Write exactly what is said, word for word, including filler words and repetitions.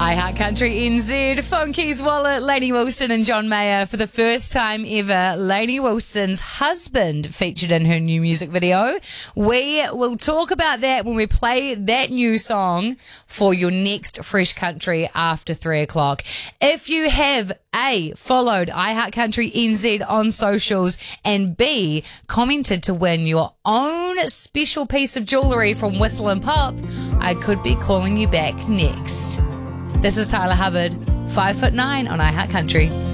iHeartCountry N Z, Phone Keys Wallet, Lainey Wilson and John Mayer. For the first time ever, Lainey Wilson's husband featured in her new music video. We will talk about that when we play that new song for your next Fresh Country after three o'clock. If you have A, followed iHeartCountry N Z on socials, and B, commented to win your own special piece of jewellery from Whistle and Pop, I could be calling you back next. This is Tyler Hubbard, five foot nine on iHeartCountry.